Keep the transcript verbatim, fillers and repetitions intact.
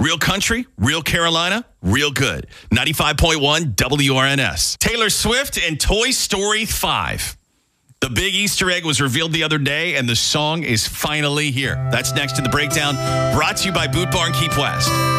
Real country, real Carolina, real good. ninety-five point one W R N S. Taylor Swift and Toy Story five. The big Easter egg was revealed the other day, and the song is finally here. That's next in the breakdown, brought to you by Boot Barn Keep West.